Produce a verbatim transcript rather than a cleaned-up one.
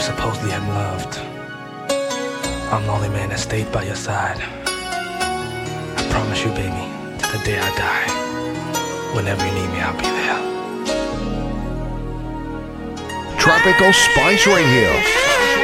supposedly have loved. I'm the only man that stayed by your side. I promise you, baby, to the day I die, whenever you need me, I'll be there. Tropical Spice Radio.